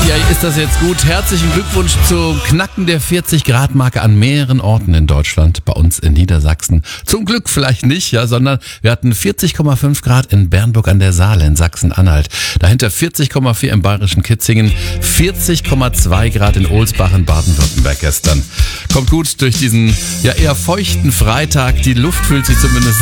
ist das jetzt gut. Herzlichen Glückwunsch zum Knacken der 40-Grad-Marke an mehreren Orten in Deutschland. Bei uns in Niedersachsen zum Glück vielleicht nicht, ja, sondern wir hatten 40,5 Grad in Bernburg an der Saale in Sachsen-Anhalt. Dahinter 40,4 im bayerischen Kitzingen, 40,2 Grad in Ohlsbach in Baden-Württemberg gestern. Kommt gut durch diesen ja eher feuchten Freitag. Die Luft fühlt sich zumindest